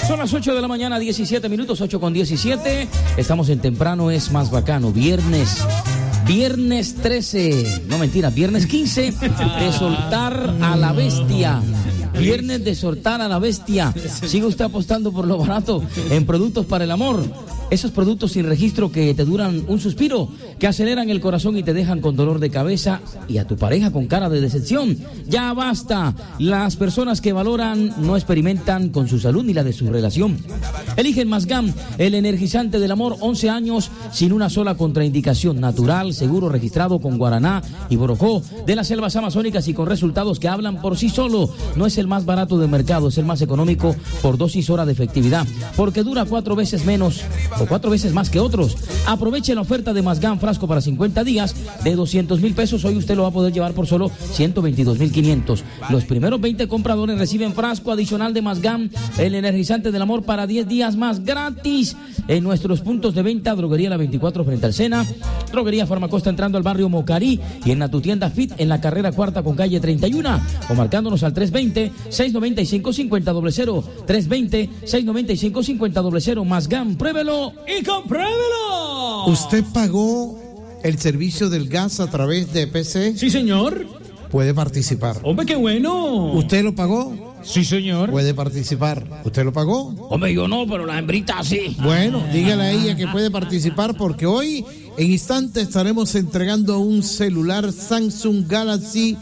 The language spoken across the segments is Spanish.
Son las 8 de la mañana, 17 minutos, 8:17. Estamos en Temprano es Más Bacano. Viernes 13. No, mentira, viernes 15 de soltar a la bestia. Viernes de soltar a la bestia. ¿Sigue usted apostando por lo barato en productos para el amor? Esos productos sin registro que te duran un suspiro, que aceleran el corazón y te dejan con dolor de cabeza, y a tu pareja con cara de decepción. Ya basta. Las personas que valoran no experimentan con su salud ni la de su relación. Eligen Mazgam, el energizante del amor. 11 años sin una sola contraindicación. Natural, seguro, registrado con guaraná y borojó de las selvas amazónicas y con resultados que hablan por sí solo. No es el más barato del mercado, es el más económico por dosis hora de efectividad, porque dura 4 veces menos o 4 veces más que otros. Aproveche la oferta de Mazgam, frasco para 50 días de 200,000 pesos. Hoy usted lo va a poder llevar por solo 122,500. Los primeros 20 compradores reciben frasco adicional de Mazgam, el energizante del amor, para 10 días más gratis en nuestros puntos de venta: Droguería La 24 frente al Sena, Droguería Farmacosta entrando al barrio Mocarí, y en tu tienda Fit en la carrera cuarta con calle 31, o marcándonos al 320-695-5000, 320-695-5000. Mazgam, pruébelo y compruébelo. ¿Usted pagó el servicio del gas a través de PC? Sí, señor. Puede participar. Hombre, qué bueno. ¿Usted lo pagó? Sí, señor. Puede participar. ¿Usted lo pagó? Hombre, yo no, pero la hembrita sí. Bueno, dígale a ella que puede participar, porque hoy en instantes estaremos entregando un celular Samsung Galaxy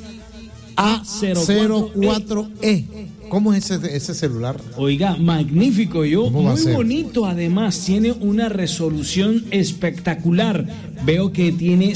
A04e. ¿Cómo es ese celular? Oiga, magnífico, muy ser? Bonito. Además, tiene una resolución espectacular. Veo que tiene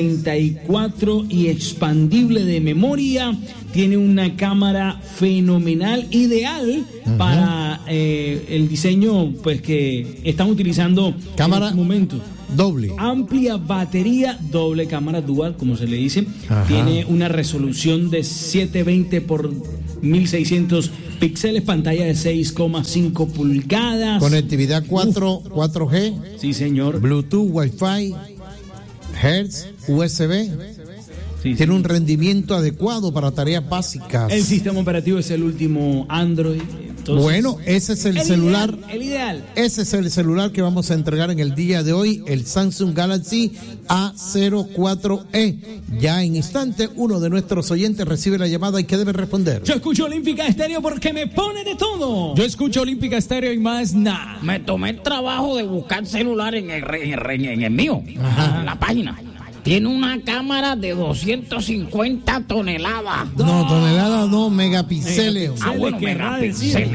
64 y expandible de memoria. Tiene una cámara fenomenal, ideal para el diseño pues que están utilizando cámara en este momento. Doble. Amplia batería, doble cámara dual, como se le dice. Ajá. Tiene una resolución de 720 por 1600 píxeles, pantalla de 6,5 pulgadas. Conectividad 4G. Sí, señor. Bluetooth, Wi-Fi, Hertz, USB. Sí, tiene un rendimiento adecuado para tareas básicas. El sistema operativo es el último Android. Entonces, bueno, ese es el celular. El ideal. Ese es el celular que vamos a entregar en el día de hoy, el Samsung Galaxy A04e. Ya en instante, uno de nuestros oyentes recibe la llamada y que debe responder. Yo escucho Olímpica Estéreo porque me pone de todo. Yo escucho Olímpica Estéreo y más nada. Me tomé el trabajo de buscar celular en el mío, en la página. Tiene una cámara de 250 toneladas. No, toneladas no, megapíxeles. Bueno, megapíxeles,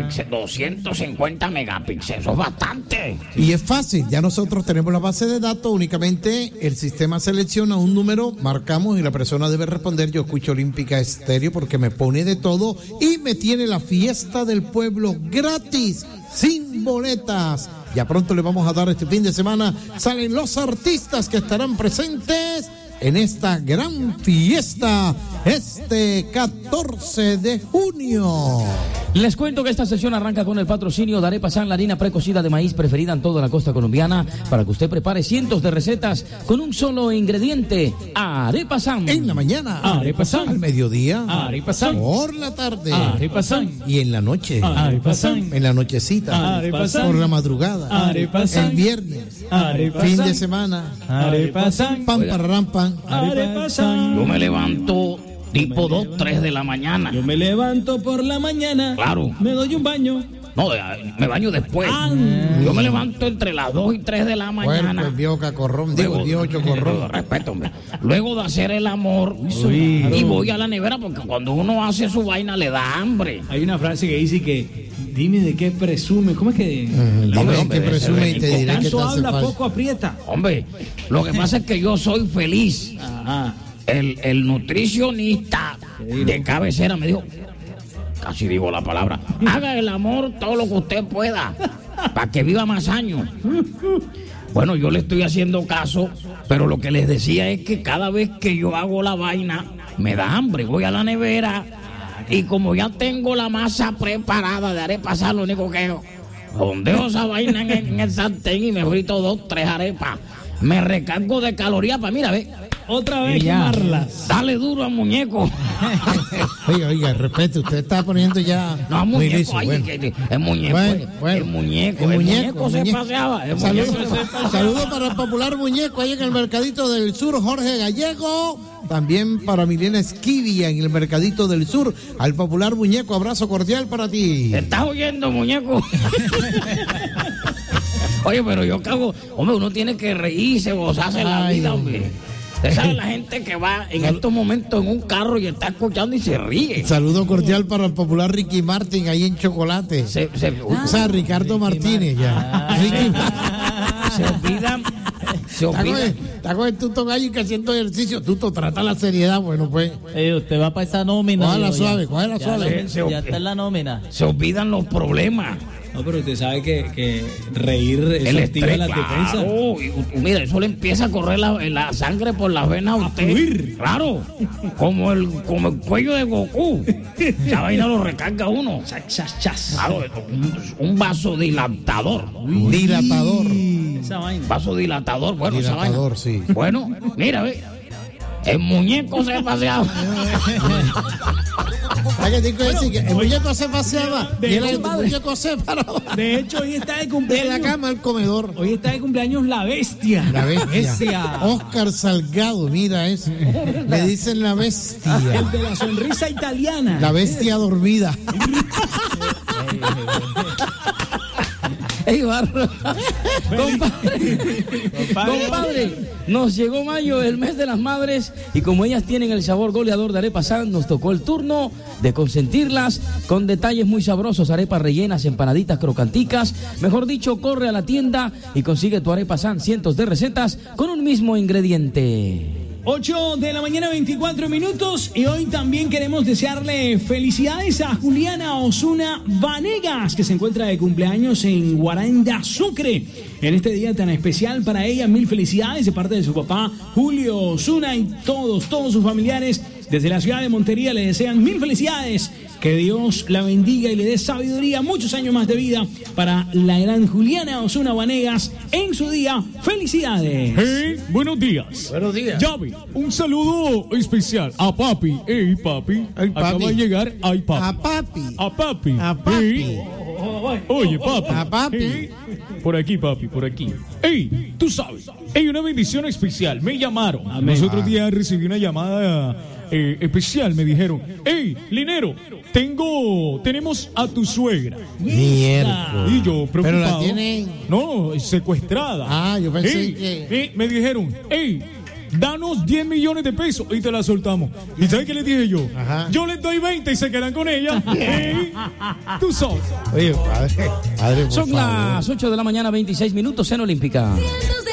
250 megapíxeles, eso es bastante. Y es fácil, ya nosotros tenemos la base de datos, únicamente el sistema selecciona un número, marcamos y la persona debe responder. Yo escucho Olímpica Estéreo porque me pone de todo y me tiene la fiesta del pueblo gratis, sin boletas. Ya pronto le vamos a dar este fin de semana. Salen los artistas que estarán presentes en esta gran fiesta este 14 de junio. Les cuento que esta sesión arranca con el patrocinio de Arepa San, la harina precocida de maíz preferida en toda la costa colombiana, para que usted prepare cientos de recetas con un solo ingrediente: Arepa San. En la mañana, Arepa San. Al mediodía, Arepa San. Por la tarde, Arepa San. Y en la noche, Arepa San. En la nochecita, Arepa San. Por la madrugada, Arepa San. El viernes, Arepa fin San. de semana, Arepa San. Pam para rampan. Arepa San. Yo me levanto tipo 2, 3 de la mañana. Yo me levanto por la mañana. Claro. Me doy un baño. No, me baño después. Yo me levanto entre las 2 y 3 de la mañana. Bueno, el viejo cacorrón, digo, el viejo chocorrón. Respeto, hombre. Luego de hacer el amor, y voy a la nevera, porque cuando uno hace su vaina le da hambre. Hay una frase que dice que dime de qué presume. ¿Cómo es que? Dime que presume y te diré que te tanto hace habla, falta. poco aprieta. Hombre, lo que pasa es que yo soy feliz. Ajá. El nutricionista de cabecera me dijo, casi digo la palabra, haga el amor todo lo que usted pueda para que viva más años. Bueno, yo le estoy haciendo caso, pero lo que les decía es que cada vez que yo hago la vaina me da hambre. Voy a la nevera y como ya tengo la masa preparada de arepa San, lo único que dejo esa vaina en el sartén y me frito 2, 3 arepas. me recargo de calorías para, mira, ve. Otra vez quemarlas. Dale duro al muñeco. Oiga, respete, usted está poniendo ya. No, muy muñeco, liso, ay, bueno. el muñeco. El muñeco se paseaba. Saludos para el popular muñeco ahí en el Mercadito del Sur, Jorge Gallego. También para Milena Esquivia en el Mercadito del Sur. Al popular muñeco, abrazo cordial para ti. ¿Te estás oyendo, muñeco? Oye, pero yo cago. Hombre, uno tiene que reírse, gozarse la vida, hombre. Usted sabe la gente que va en estos momentos en un carro y está escuchando y se ríe. Saludo cordial para el popular Ricky Martin ahí en Chocolate. O sea, Ricardo Martínez ya. Se olvidan. Está con el Tuto Gallo que haciendo ejercicio. Tuto, trata la seriedad, bueno, pues. Usted va para esa nómina. Cógela suave, cógela suave. Ya está en la nómina. Se olvidan los problemas. No, pero usted sabe que reír eso activa las defensas. Mira, eso le empieza a correr la sangre por las venas a usted. Fluir. Claro, como el cuello de Goku. Esa vaina lo recarga uno. Claro, un vasodilatador. Dilatador. Esa vaina. Vasodilatador, bueno, Dilatador, esa vaina. sí. Bueno, mira, ve. El muñeco se paseaba. El muñeco se paseaba y el muñeco se paraba. De hecho, hoy está de De cumpleaños. la cama al comedor. Hoy está de cumpleaños la bestia. La bestia. Oscar Salgado, mira eso. Le dicen la bestia. El de la sonrisa italiana. La bestia dormida. ¡Ey, barro! Compadre, nos llegó mayo, el mes de las madres, y como ellas tienen el sabor goleador de Arepa San, nos tocó el turno de consentirlas con detalles muy sabrosos, arepas rellenas, empanaditas crocanticas. Mejor dicho, corre a la tienda y consigue tu Arepa San, cientos de recetas con un mismo ingrediente. 8 de la mañana, 24 minutos, y hoy también queremos desearle felicidades a Juliana Osuna Vanegas, que se encuentra de cumpleaños en Guaranda, Sucre. En este día tan especial para ella, mil felicidades de parte de su papá Julio Osuna y todos sus familiares desde la ciudad de Montería le desean mil felicidades. Que Dios la bendiga y le dé sabiduría, muchos años más de vida para la gran Juliana Osuna Vanegas en su día. ¡Felicidades! Hey, buenos días. Buenos días. Yavi, un saludo especial a papi. Hey, papi. Acaba de llegar. Ay, papi. A papi. A papi. A papi. Hey. Oye, papi. A papi. Hey. Por aquí, papi, por aquí. Hey, tú sabes. Hey, una bendición especial. Me llamaron. Amén. Los otros días recibí una llamada especial. Me dijeron, hey, Linero, tenemos a tu suegra. Mierda. Y yo preocupado. Pero la tienen. No, secuestrada. Ah, yo pensé que. Me dijeron, hey, danos 10 millones de pesos y te la soltamos. ¿Y sabes qué les dije yo? Ajá. Yo les doy 20 y se quedan con ella. Hey, tú sabes. Oye, padre, por Son favor. las 8 de la mañana, 26 minutos en Olímpica.